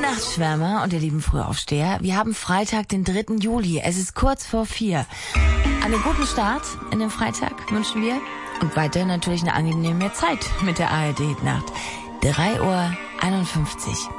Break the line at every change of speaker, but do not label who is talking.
Nachtschwärmer und ihr lieben Frühaufsteher, wir haben Freitag, den 3. Juli. Es ist kurz vor 4. Einen guten Start in den Freitag wünschen wir. Und weiterhin natürlich eine angenehme Zeit mit der ARD-Nacht. 3:51 Uhr.